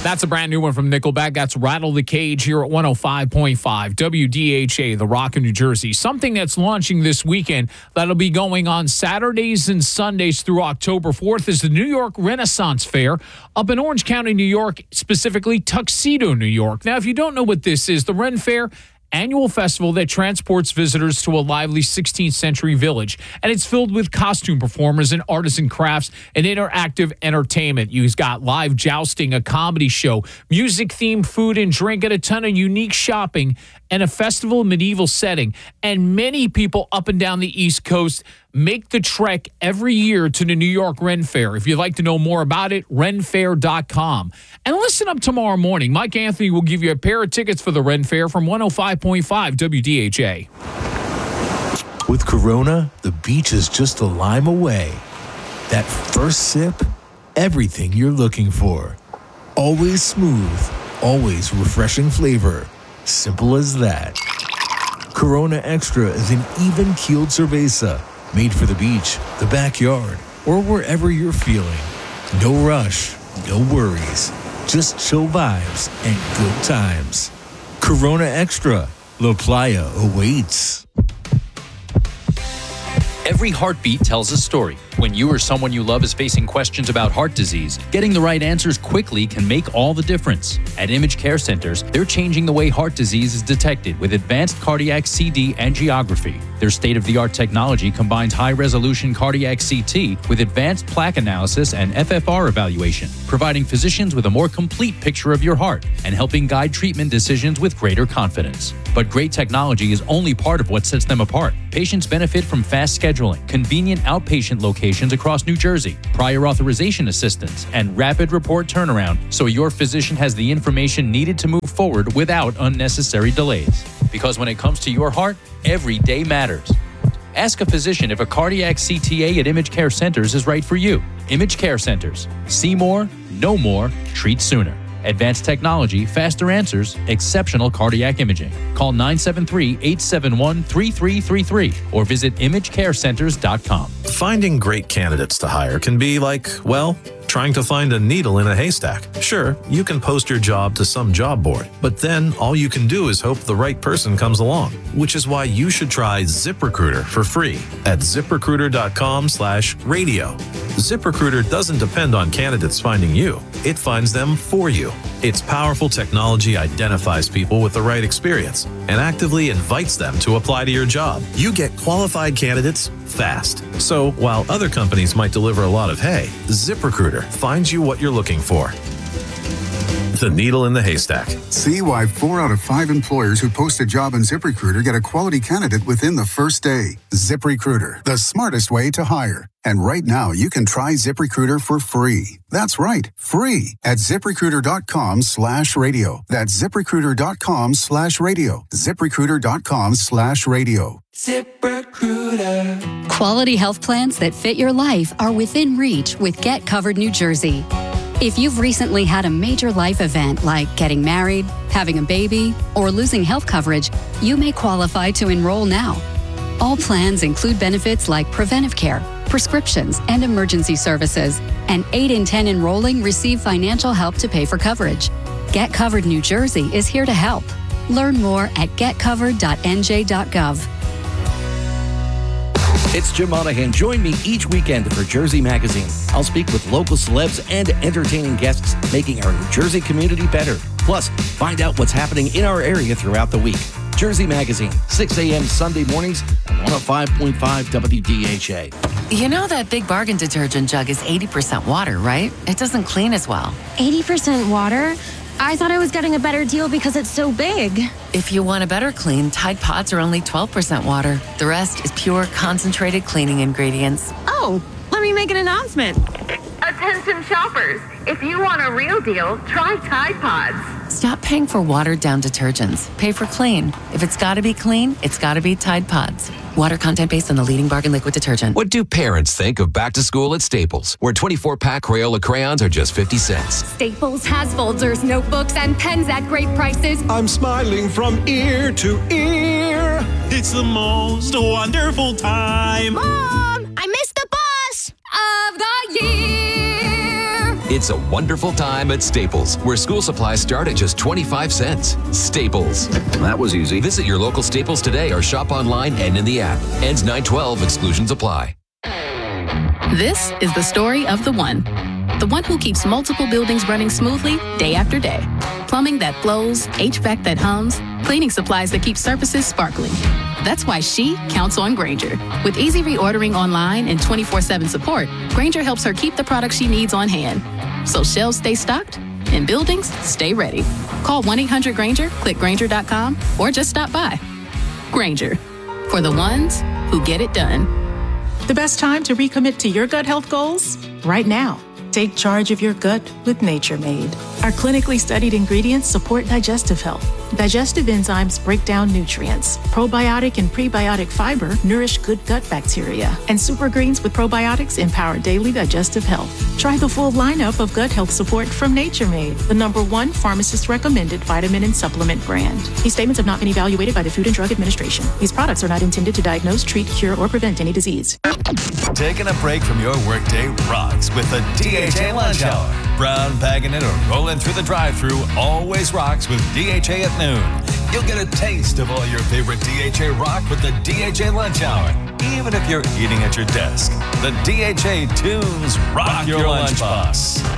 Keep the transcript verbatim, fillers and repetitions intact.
That's a brand new one from Nickelback. That's Rattle the Cage here at one oh five point five W D H A, The Rock in New Jersey. Something that's launching this weekend that'll be going on Saturdays and Sundays through October fourth is the New York Renaissance Fair up in Orange County, New York, specifically Tuxedo, New York. Now, if you don't know what this is, the Ren Fair annual festival that transports visitors to a lively sixteenth century village. And it's filled with costume performers and artisan crafts and interactive entertainment. You've got live jousting, a comedy show, music-themed food and drink, and a ton of unique shopping and a festival medieval setting. And many people up and down the East Coast make the trek every year to the New York Ren Fair. If you'd like to know more about it, ren fair dot com. And listen up tomorrow morning. Mike Anthony will give you a pair of tickets for the Ren Fair from one oh five point five W D H A. With Corona, the beach is just a lime away. That first sip, everything you're looking for. Always smooth, always refreshing flavor. Simple as that. Corona Extra is an even-keeled cerveza made for the beach, the backyard, or wherever you're feeling. No rush, no worries. Just chill vibes and good times. Corona Extra. La Playa awaits. Every heartbeat tells a story. When you or someone you love is facing questions about heart disease, getting the right answers quickly can make all the difference. At Image Care Centers, they're changing the way heart disease is detected with advanced cardiac C D angiography. Their state-of-the-art technology combines high-resolution cardiac C T with advanced plaque analysis and F F R evaluation, providing physicians with a more complete picture of your heart and helping guide treatment decisions with greater confidence. But great technology is only part of what sets them apart. Patients benefit from fast scheduling, convenient outpatient locations across New Jersey, prior authorization assistance, and rapid report turnaround so your physician has the information needed to move forward without unnecessary delays. Because when it comes to your heart, every day matters. Ask a physician if a cardiac C T A at Image Care Centers is right for you. Image Care Centers. See more, know more, treat sooner. Advanced technology, faster answers, exceptional cardiac imaging. Call nine seven three, eight seven one, three three three three or visit image care centers dot com. Finding great candidates to hire can be like, well, trying to find a needle in a haystack. Sure, you can post your job to some job board, but then all you can do is hope the right person comes along, which is why you should try ZipRecruiter for free at ziprecruiter dot com slash radio. ZipRecruiter doesn't depend on candidates finding you. It finds them for you. Its powerful technology identifies people with the right experience and actively invites them to apply to your job. You get qualified candidates fast. So while other companies might deliver a lot of hay, ZipRecruiter finds you what you're looking for. The needle in the haystack. See why four out of five employers who post a job on ZipRecruiter get a quality candidate within the first day. ZipRecruiter, the smartest way to hire. And right now, you can try ZipRecruiter for free. That's right, free at ziprecruiter dot com slash radio. That's ziprecruiter dot com slash radio. ziprecruiter dot com slash radio. ZipRecruiter. Quality health plans that fit your life are within reach with Get Covered New Jersey. If you've recently had a major life event like getting married, having a baby, or losing health coverage, you may qualify to enroll now. All plans include benefits like preventive care, prescriptions, and emergency services, and eight in ten enrolling receive financial help to pay for coverage. Get Covered New Jersey is here to help. Learn more at get covered dot n j dot gov. It's Jim Monahan. Join me each weekend for Jersey Magazine. I'll speak with local celebs and entertaining guests, making our New Jersey community better. Plus, find out what's happening in our area throughout the week. Jersey Magazine, six a.m. Sunday mornings on one oh five point five W D H A. You know that Big Bargain detergent jug is eighty percent water, right? It doesn't clean as well. eighty percent water? I thought I was getting a better deal because it's so big. If you want a better clean, Tide Pods are only twelve percent water. The rest is pure, concentrated cleaning ingredients. Oh, let me make an announcement. Attention shoppers, if you want a real deal, try Tide Pods. Stop paying for watered-down detergents. Pay for clean. If it's got to be clean, it's got to be Tide Pods. Water content based on the leading bargain liquid detergent. What do parents think of back to school at Staples, where twenty-four pack Crayola crayons are just fifty cents? Staples has folders, notebooks, and pens at great prices. I'm smiling from ear to ear. It's the most wonderful time. Mom, I missed the bus of the year. It's a wonderful time at Staples, where school supplies start at just twenty-five cents. Staples. That was easy. Visit your local Staples today or shop online and in the app. Ends nine twelve. Exclusions apply. This is the story of the one. The one who keeps multiple buildings running smoothly day after day. Plumbing that flows, H V A C that hums, cleaning supplies that keep surfaces sparkling. That's why she counts on Grainger. With easy reordering online and twenty-four seven support, Grainger helps her keep the products she needs on hand. So shelves stay stocked and buildings stay ready. Call one eight hundred Grainger, click Grainger dot com, or just stop by. Grainger, for the ones who get it done. The best time to recommit to your gut health goals? Right now. Take charge of your gut with Nature Made. Our clinically studied ingredients support digestive health. Digestive enzymes break down nutrients. Probiotic and prebiotic fiber nourish good gut bacteria. And super greens with probiotics empower daily digestive health. Try the full lineup of gut health support from Nature Made, the number one pharmacist-recommended vitamin and supplement brand. These statements have not been evaluated by the Food and Drug Administration. These products are not intended to diagnose, treat, cure, or prevent any disease. Taking a break from your workday rocks with the D H A Lunch Hour. Brown bagging it or rolling through the drive-thru always rocks with D H A at noon. You'll get a taste of all your favorite D H A rock with the D H A Lunch Hour, even if you're eating at your desk. The D H A tunes rock, rock your, your lunchbox.